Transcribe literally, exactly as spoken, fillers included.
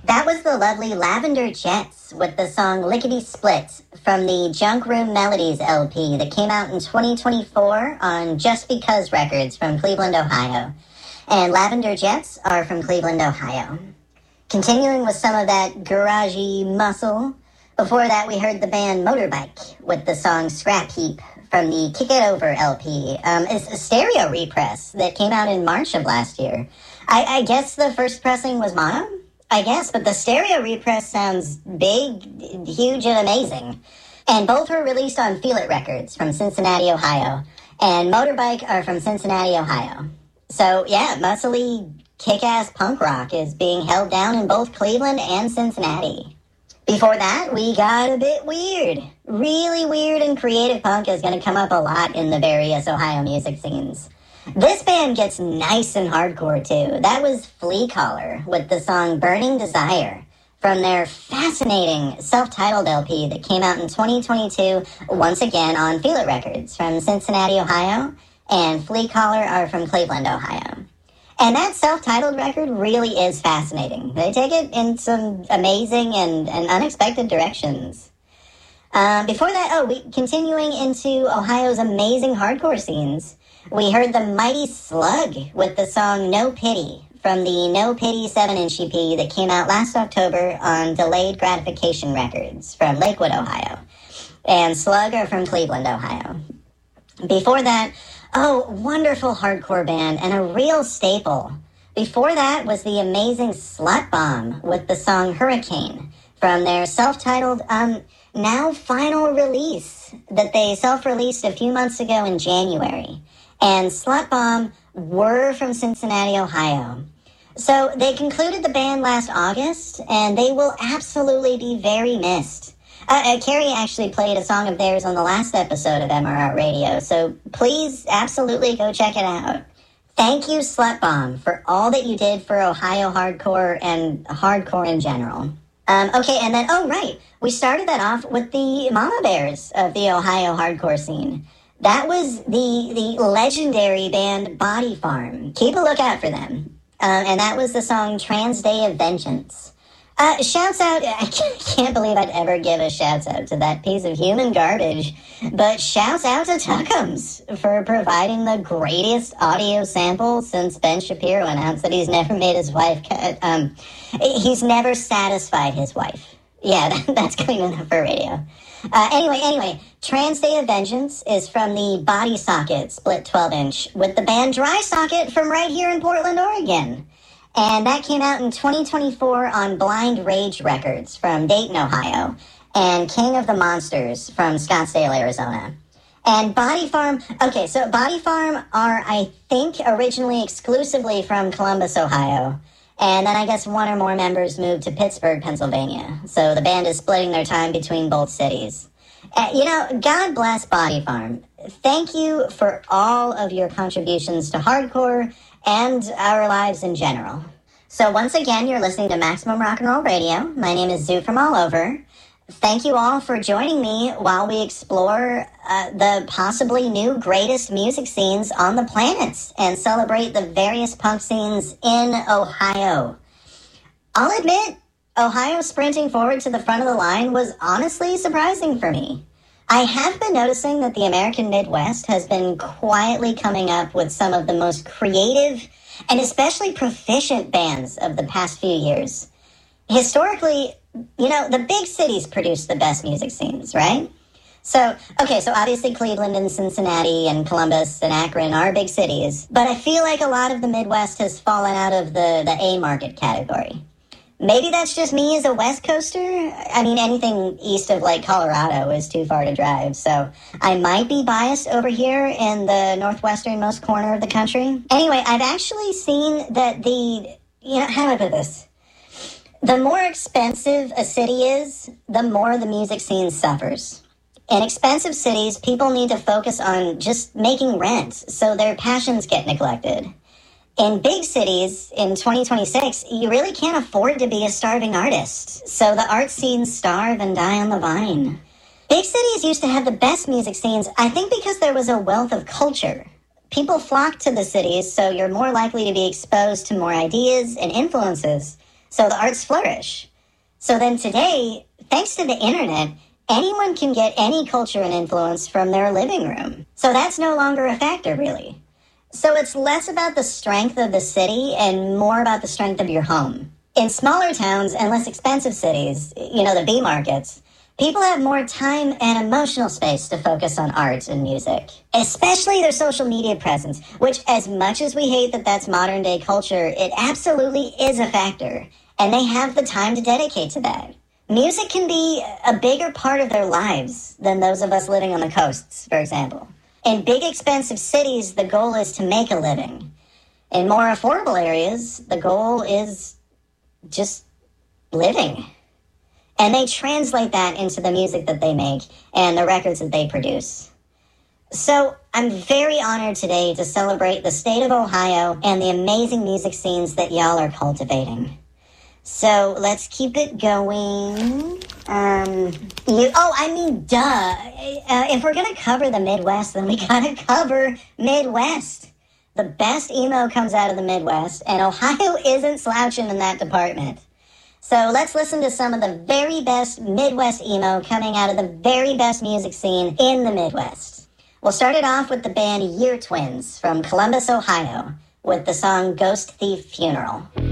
That was the lovely Lavender Jets with the song Lickety Split from the Junk Room Melodies L P that came out in twenty twenty-four on Just Because Records from Cleveland, Ohio. And Lavender Jets are from Cleveland, Ohio. Continuing with some of that garagey muscle, before that we heard the band Motorbike with the song Scrap Heap from the Kick It Over L P. Um, it's a stereo repress that came out in March of last year. I, I guess the first pressing was mono? I guess, but the stereo repress sounds big, huge, and amazing. And both were released on Feel It Records from Cincinnati, Ohio. And Motorbike are from Cincinnati, Ohio. So, yeah, muscly, kick-ass punk rock is being held down in both Cleveland and Cincinnati. Before that, we got a bit weird. Really weird and creative punk is going to come up a lot in the various Ohio music scenes. This band gets nice and hardcore, too. That was Flea Collar with the song Burning Desire from their fascinating self-titled L P that came out in twenty twenty-two, once again on Feel It Records from Cincinnati, Ohio, and Flea Collar are from Cleveland, Ohio. And that self-titled record really is fascinating. They take it in some amazing and, and unexpected directions. Um, before that, oh, we continuing into Ohio's amazing hardcore scenes. We heard the Mighty Slug with the song No Pity from the No Pity seven inch E P that came out last October on Delayed Gratification Records from Lakewood, Ohio. And Slug are from Cleveland, Ohio. Before that, oh, wonderful hardcore band and a real staple. Before that was the amazing Slut Bomb with the song Hurricane from their self-titled, um, now final release that they self-released a few months ago in January. And Slut Bomb were from Cincinnati, Ohio. So they concluded the band last August, and they will absolutely be very missed. Uh, uh, Carrie actually played a song of theirs on the last episode of M R R Radio, so please absolutely go check it out. Thank you, Slut Bomb, for all that you did for Ohio hardcore and hardcore in general. Um, okay, and then, oh, right, we started that off with the Mama Bears of the Ohio hardcore scene. That was the the legendary band Body Farm. Keep a lookout for them. Um, and that was the song Trans Day of Vengeance. Uh, shouts out, I can't believe I'd ever give a shouts out to that piece of human garbage, but shouts out to Tuckums for providing the greatest audio sample since Ben Shapiro announced that he's never made his wife, um, he's never satisfied his wife. Yeah, that, that's clean enough for radio. Uh, anyway, anyway, Trans Day of Vengeance is from the Body Socket split twelve inch with the band Dry Socket from right here in Portland, Oregon. And that came out in twenty twenty-four on Blind Rage Records from Dayton, Ohio, and King of the Monsters from Scottsdale, Arizona. And Body Farm, okay, so Body Farm are, I think, originally exclusively from Columbus, Ohio. And then I guess one or more members moved to Pittsburgh, Pennsylvania. So the band is splitting their time between both cities. Uh, you know, God bless Body Farm. Thank you for all of your contributions to hardcore and our lives in general. So once again, you're listening to Maximum Rock and Roll Radio. My name is Zoo from All Over. Thank you all for joining me while we explore uh, the possibly new greatest music scenes on the planet and celebrate the various punk scenes in Ohio. I'll admit, Ohio sprinting forward to the front of the line was honestly surprising for me. I have been noticing that the American Midwest has been quietly coming up with some of the most creative and especially proficient bands of the past few years. Historically, you know, the big cities produce the best music scenes, right? So, okay, so obviously Cleveland and Cincinnati and Columbus and Akron are big cities, but I feel like a lot of the Midwest has fallen out of the, the A-market category. Maybe that's just me as a West Coaster. I mean, anything east of, like, Colorado is too far to drive, so I might be biased over here in the northwesternmost corner of the country. Anyway, I've actually seen that the, you know, how do I put this? The more expensive a city is, the more the music scene suffers. In expensive cities, people need to focus on just making rent, so their passions get neglected. In big cities, in twenty twenty-six, you really can't afford to be a starving artist, so the art scenes starve and die on the vine. Big cities used to have the best music scenes, I think because there was a wealth of culture. People flocked to the cities, so you're more likely to be exposed to more ideas and influences So the arts flourish. So then today, thanks to the internet, anyone can get any culture and influence from their living room. So that's no longer a factor, really. So it's less about the strength of the city and more about the strength of your home. In smaller towns and less expensive cities, you know, the B markets, people have more time and emotional space to focus on art and music, especially their social media presence, which, as much as we hate that that's modern day culture, it absolutely is a factor, and they have the time to dedicate to that. Music can be a bigger part of their lives than those of us living on the coasts, for example. In big, expensive cities, the goal is to make a living. In more affordable areas, the goal is just living. And they translate that into the music that they make and the records that they produce. So I'm very honored today to celebrate the state of Ohio and the amazing music scenes that y'all are cultivating. So let's keep it going. Um, you, oh, I mean, duh. Uh, if we're going to cover the Midwest, then we got to cover Midwest. The best emo comes out of the Midwest, and Ohio isn't slouching in that department. So let's listen to some of the very best Midwest emo coming out of the very best music scene in the Midwest. We'll start it off with the band Year Twins from Columbus, Ohio, with the song Ghost Thief Funeral.